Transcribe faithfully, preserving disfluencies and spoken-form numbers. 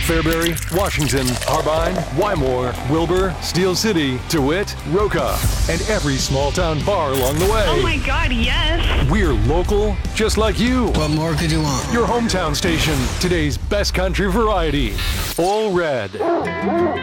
Fairbury, Washington, Harbine, Wymore, Wilbur, Steel City, DeWitt, Roca, and every small town bar along the way. Oh my God, yes. We're local, just like you. What more could you want? Your hometown station, today's best country variety. Full Red.